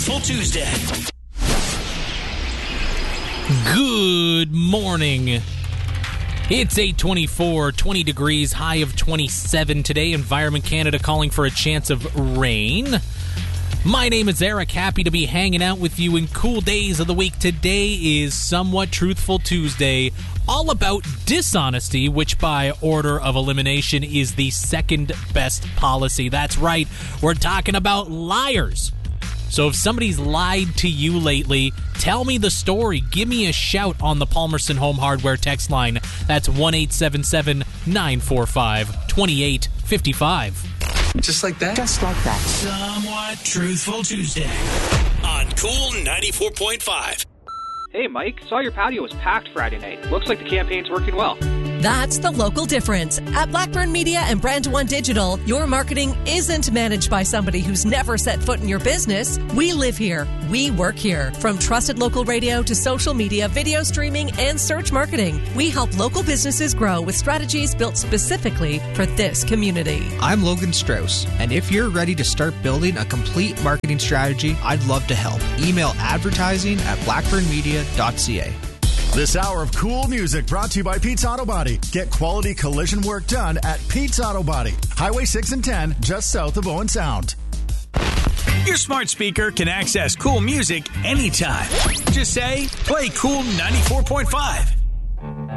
Truthful Tuesday. Good morning. It's 8:24, 20 degrees, high of 27 today. Environment Canada calling for a chance of rain. My name is Eric, happy to be hanging out with you in cool days of the week. Today is Somewhat Truthful Tuesday, all about dishonesty, which by order of elimination is the second best policy. That's right, we're talking about liars. So if somebody's lied to you lately, tell me the story. Give me a shout on the Palmerston Home Hardware text line. That's 1-877-945-2855. Just like that? Just like that. Somewhat Truthful Tuesday on Cool 94.5. Hey, Mike, saw your patio was packed Friday night. Looks like the campaign's working well. That's the local difference. At Blackburn Media and Brand One Digital, your marketing isn't managed by somebody who's never set foot in your business. We live here. We work here. From trusted local radio to social media, video streaming, and search marketing, we help local businesses grow with strategies built specifically for this community. I'm Logan Strauss, and if you're ready to start building a complete marketing strategy, I'd love to help. Email advertising@blackburnmedia.ca. This hour of cool music brought to you by Pete's Auto Body. Get quality collision work done at Pete's Auto Body. Highway 6 and 10, just south of Owen Sound. Your smart speaker can access cool music anytime. Just say, play Cool 94.5.